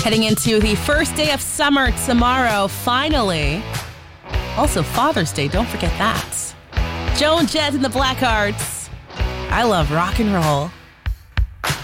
Heading into the first day of summer tomorrow, finally. Also Father's Day, don't forget that. Joan Jett and the Blackhearts. I love rock and roll.